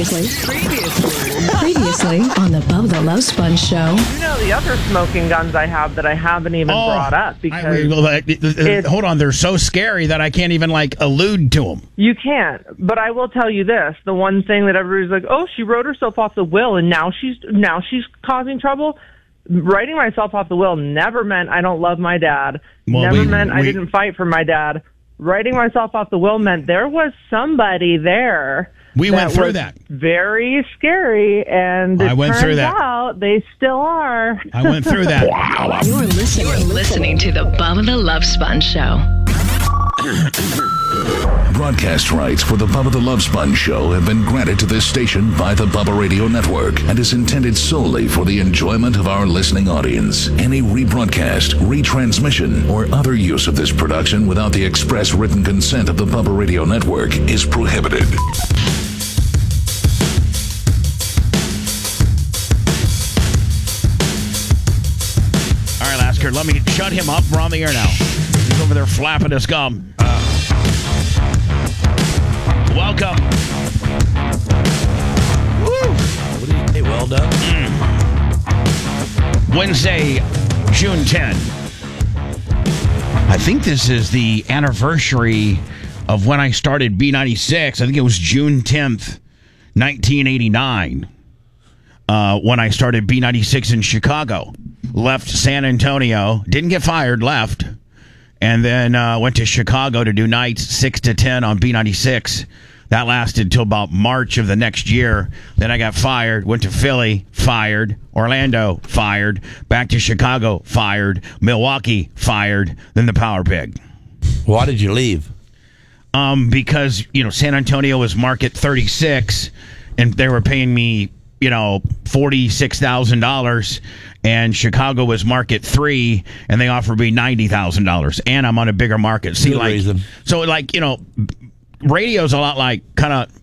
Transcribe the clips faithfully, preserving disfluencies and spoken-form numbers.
Previously. Previously. Previously on the Bubba the Love Sponge Show. You know the other smoking guns I have that I haven't even oh, brought up because I, I, hold on, they're so scary that I can't even like allude to them. You can't. But I will tell you this: the one thing that everybody's like, "Oh, she wrote herself off the will, and now she's now she's causing trouble." Writing myself off the will never meant I don't love my dad. Well, never we, meant we, I didn't fight for my dad. Writing myself off the will meant there was somebody there. We that went through was that. Very scary, and it I went turns through that. out they still are. I went through that. Wow. You're listening, You're listening to the Bubba the Love Sponge Show. Broadcast rights for the Bubba the Love Sponge Show have been granted to this station by the Bubba Radio Network and is intended solely for the enjoyment of our listening audience. Any rebroadcast, retransmission, or other use of this production without the express written consent of the Bubba Radio Network is prohibited. All right, Lasker, let me shut him up. We're on the air now. He's over there flapping his gum. Uh, welcome. Woo! Hey, well done. Mm. Wednesday, June tenth. I think this is the anniversary of when I started B ninety-six. I think it was June tenth, nineteen eighty-nine, uh, when I started B ninety-six in Chicago. Left San Antonio, didn't get fired, left, and then uh, went to Chicago to do nights six to ten on B ninety-six. That lasted till about March of the next year. Then I got fired, went to Philly, fired, Orlando, fired, back to Chicago, fired, Milwaukee, fired, then the Power Pig. Why did you leave? Um, because, you know, San Antonio was market thirty-six, and they were paying me, you know, forty-six thousand dollars, and Chicago was market three, and they offered me ninety thousand dollars, and I'm on a bigger market. See, Good like, reason. so, like, you know, radio's a lot like, kind of,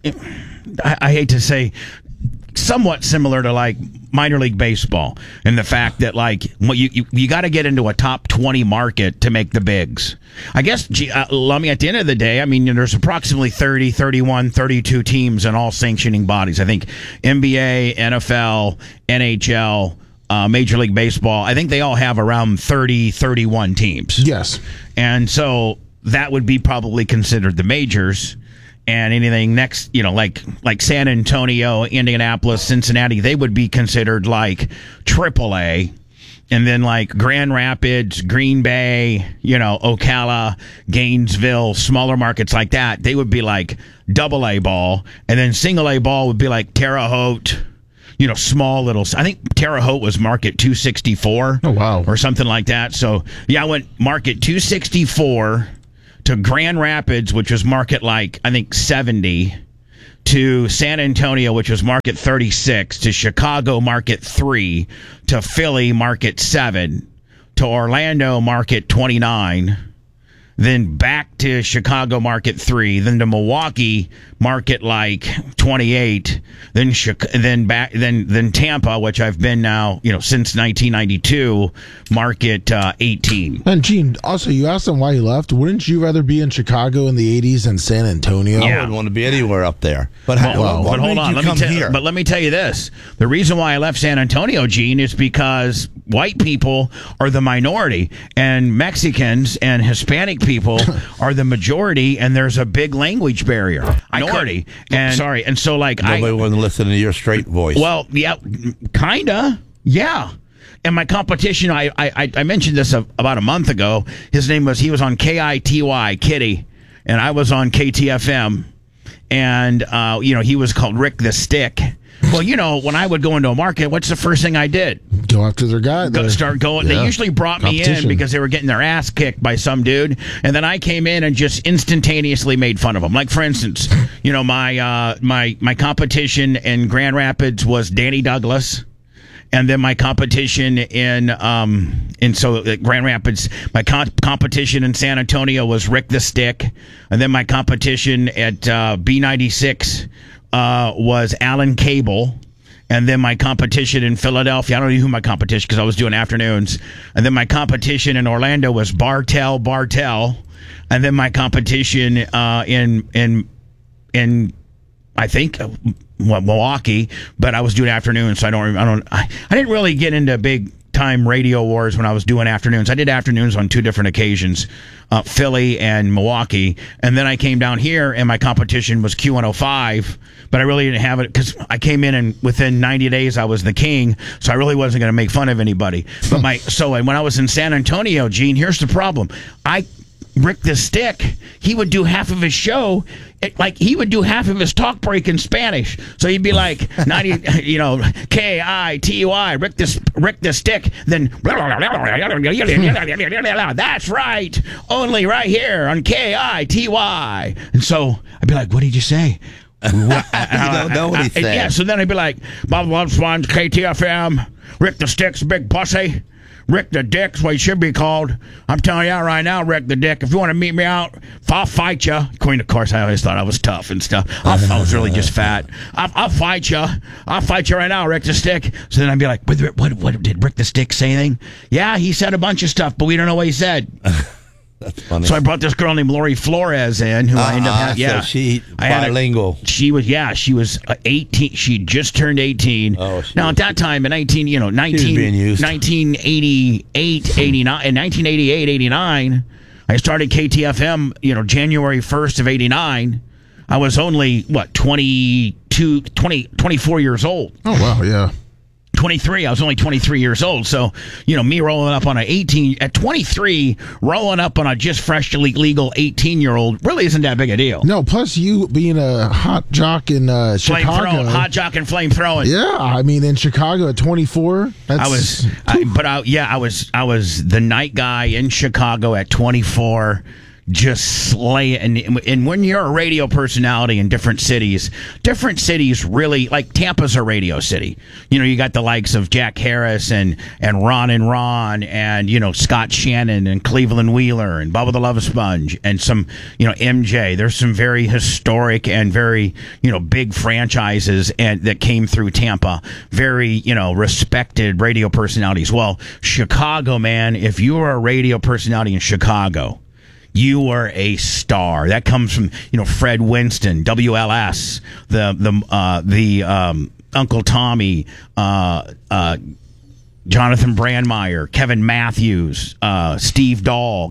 I, I hate to say, somewhat similar to, like, minor league baseball, and the fact that, like, well, you you, you got to get into a top twenty market to make the bigs. I guess, gee, uh, let me, at the end of the day, I mean, there's approximately thirty, thirty-one, thirty-two teams in all sanctioning bodies. I think N B A, N F L, N H L, uh, Major League Baseball, I think they all have around thirty, thirty-one teams. Yes. And so that would be probably considered the majors. And anything next, you know, like like San Antonio, Indianapolis, Cincinnati, they would be considered like triple A. And then like Grand Rapids, Green Bay, you know, Ocala, Gainesville, smaller markets like that, they would be like double A ball. And then single A ball would be like Terre Haute, you know, small little. I think Terre Haute was market two sixty-four. Oh, wow. Or something like that. So, yeah, I went market two sixty-four to Grand Rapids, which was market like, I think, seventy, to San Antonio, which was market thirty-six, to Chicago, market three, to Philly, market seven, to Orlando, market twenty-nine, then back to Chicago, market three, then to Milwaukee, market like twenty-eight, then then back then then Tampa, which I've been now, you know, since nineteen ninety-two, market uh, eighteen. And Gene, also you asked him why he left. Wouldn't you rather be in Chicago in the eighties than San Antonio? I wouldn't want to be anywhere up there. But, Well, how, what but hold made on, you let me come tell. here? But let me tell you this: the reason why I left San Antonio, Gene, is because white people are the minority, and Mexicans and Hispanic people are the majority, and there's a big language barrier. Minority, and sorry, and so like Nobody I. wasn't listening to your straight voice. Well, yeah, kinda, yeah. And my competition, I I, I mentioned this a, about a month ago. His name was he was on K I T Y, Kitty, and I was on K T F M, and uh, you know, he was called Rick the Stick. Well, you know, when I would go into a market, what's the first thing I did? Go after their guy. Go, start going. Yeah. They usually brought me in because they were getting their ass kicked by some dude, and then I came in and just instantaneously made fun of them. Like, for instance, you know, my uh, my my competition in Grand Rapids was Danny Douglas. And then my competition in um in so uh, Grand Rapids, my con- competition in San Antonio was Rick the Stick, and then my competition at uh, B ninety-six uh, was Alan Cable, and then my competition in Philadelphia, I don't know who my competition because I was doing afternoons, and then my competition in Orlando was Bartell Bartell, and then my competition uh, in in in I think Milwaukee, but I was doing afternoons, so I don't. I don't. I, I didn't really get into big time radio wars when I was doing afternoons. I did afternoons on two different occasions, uh, Philly and Milwaukee, and then I came down here and my competition was Q one oh five, but I really didn't have it because I came in and within ninety days I was the king, so I really wasn't going to make fun of anybody. But my so when I was in San Antonio, Gene, here's the problem. I Rick the Stick, he would do half of his show, it, like he would do half of his talk break in Spanish. So he'd be like, ninety, you know, K I T Y, Rick the Rick the Stick, then that's right, only right here on K I T Y. And so I'd be like, what did you say? You don't know what he said. Yeah, so then I'd be like, Bob Love Swans, K T F M, Rick the Stick's big pussy. Rick the Dick's what he should be called. I'm telling you out right now, Rick the Dick, if you want to meet me out, I'll fight you. Queen, of course, I always thought I was tough and stuff. I'll, I was really just fat. I'll, I'll fight you. I'll fight you right now, Rick the Stick. So then I'd be like, what, what, what did Rick the Stick say anything? Yeah, he said a bunch of stuff, but we don't know what he said. That's funny. So I brought this girl named Lori Flores in, who I ended up Uh-uh, having. Yeah, so she I had a- bilingual. she was, yeah, she was uh, eighteen. She just turned eighteen. Oh, she now was- at that time, in nineteen, you know, nineteen, being used. nineteen eighty-eight, eighty-nine, in nineteen eighty-eight, eighty-nine, I started K T F M. You know, January first of eighty-nine. I was only what twenty-two, twenty, twenty-four years old. Oh wow, yeah. twenty-three. I was only twenty-three years old. So, you know, me rolling up on an eighteen, at twenty-three, rolling up on a just freshly legal eighteen-year-old really isn't that big a deal. No, plus you being a hot jock in uh, Flame Chicago. throwing, hot jock and flame throwing. Yeah, I mean in Chicago at twenty-four. That's, I was, I, but I, yeah, I was, I was the night guy in Chicago at twenty-four, just slay it. And, and when you're a radio personality in different cities, different cities really, like Tampa's a radio city. You know, you got the likes of Jack Harris and, and Ron and Ron and, you know, Scott Shannon and Cleveland Wheeler and Bubba the Love Sponge and some, you know, M J. There's some very historic and very, you know, big franchises and that came through Tampa. Very, you know, respected radio personalities. Well, Chicago, man, if you are a radio personality in Chicago, you are a star. That comes from, you know, Fred Winston, W L S, the the uh, the um, Uncle Tommy, uh, uh, Jonathan Brandmeier, Kevin Matthews, uh, Steve Dahl.